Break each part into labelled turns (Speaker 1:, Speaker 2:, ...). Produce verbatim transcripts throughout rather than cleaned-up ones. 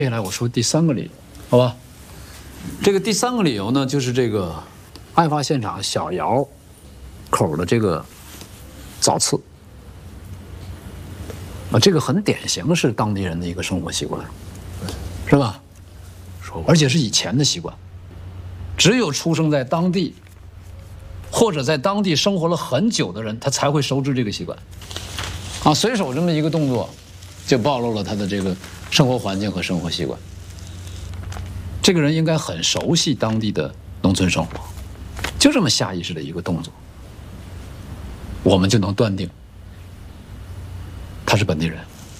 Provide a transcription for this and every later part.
Speaker 1: 接下来我说第三个理由，好吧？这个第三个理由呢，就是这个案发现场小窑口的这个凿刺啊，这个很典型是当地人的一个生活习惯，是吧？而且是以前的习惯，只有出生在当地或者在当地生活了很久的人，他才会熟知这个习惯啊。随手这么一个动作，就暴露了他的这个生活环境和生活习惯。这个人应该很熟悉当地的农村生活，就这么下意识的一个动作，我们就能断定他是本地人。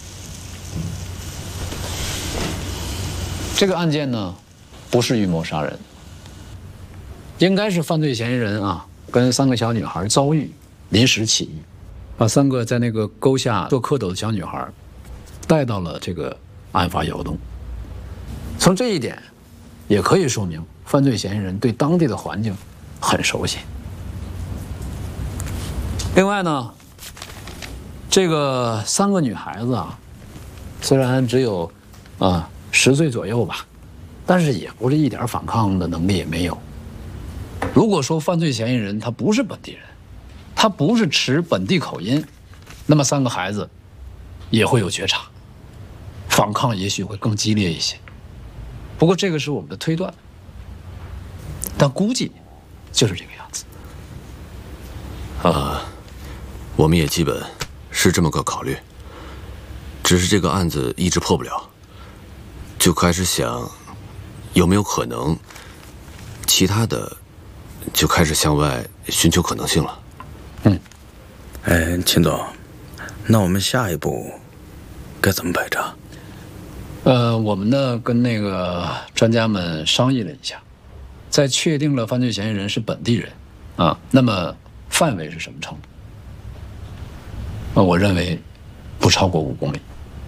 Speaker 1: 这个案件呢，不是预谋杀人，应该是犯罪嫌疑人啊跟三个小女孩遭遇，临时起意，把三个在那个沟下做蝌蚪的小女孩带到了这个案发窑洞。从这一点也可以说明犯罪嫌疑人对当地的环境很熟悉。另外呢，这个三个女孩子啊，虽然只有啊十岁左右吧，但是也不是一点反抗的能力也没有。如果说犯罪嫌疑人他不是本地人，他不是持本地口音，那么三个孩子也会有觉察，反抗也许会更激烈一些。不过这个是我们的推断，但估计就是这个样子。
Speaker 2: 啊，我们也基本是这么个考虑，只是这个案子一直破不了，就开始想有没有可能其他的，就开始向外寻求可能性了。
Speaker 1: 嗯，
Speaker 3: 哎，秦总，那我们下一步该怎么排查？
Speaker 1: 呃，我们呢跟那个专家们商议了一下，在确定了犯罪嫌疑人是本地人啊，那么范围是什么程度？呃，我认为不超过五公里。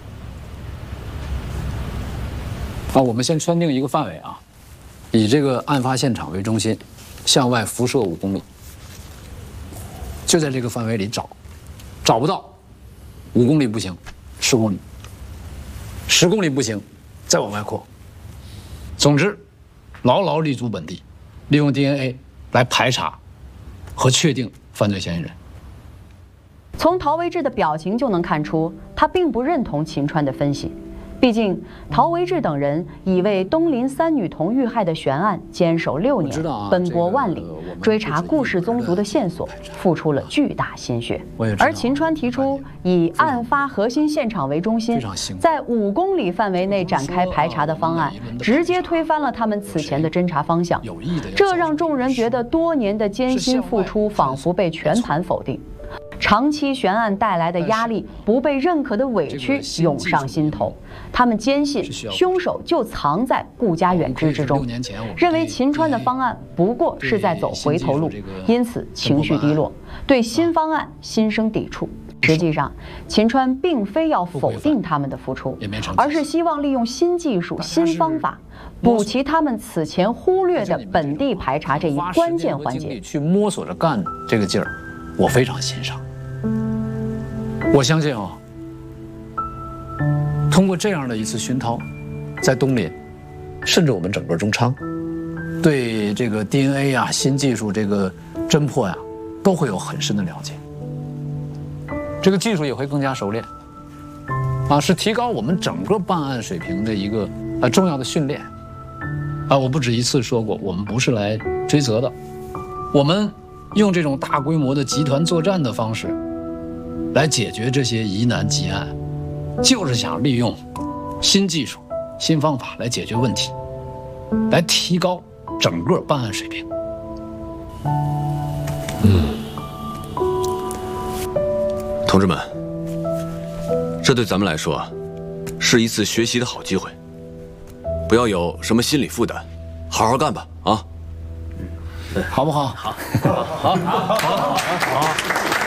Speaker 1: 啊，我们先圈定一个范围啊，以这个案发现场为中心，向外辐射五公里，就在这个范围里找，找不到，五公里不行，十公里。十公里不行，再往外扩。总之，牢牢立足本地，利用 D N A 来排查和确定犯罪嫌疑人。
Speaker 4: 从陶维志的表情就能看出，他并不认同秦川的分析。毕竟，陶维志等人已为东林三女童遇害的悬案坚守六年，奔波万里，追查顾氏宗族的线索，付出了巨大心血。而秦川提出以案发核心现场为中心，在五公里范围内展开排查的方案，直接推翻了他们此前的侦查方向。这让众人觉得多年的艰辛付出仿佛被全盘否定。长期悬案带来的压力、不被认可的委屈涌上心头，他们坚信凶手就藏在顾家远之之中，认为秦川的方案不过是在走回头路，因此情绪低落，对新方案心生抵触。实际上，秦川并非要否定他们的付出，而是希望利用新技术、新方法补齐他们此前忽略的本地排查这一关键环节。
Speaker 1: 去摸索着干这个劲儿，我非常欣赏。我相信啊，通过这样的一次熏陶，在东林，甚至我们整个中昌，对这个 D N A 啊、新技术这个侦破呀、啊，都会有很深的了解。这个技术也会更加熟练，啊，是提高我们整个办案水平的一个呃重要的训练。啊，我不止一次说过，我们不是来追责的，我们用这种大规模的集团作战的方式来解决这些疑难急案，就是想利用新技术、新方法来解决问题，来提高整个办案水平。
Speaker 2: 嗯，同志们，这对咱们来说是一次学习的好机会，不要有什么心理负担，好好干吧啊！
Speaker 1: 好不好？
Speaker 3: 好，好，好，好，好，好。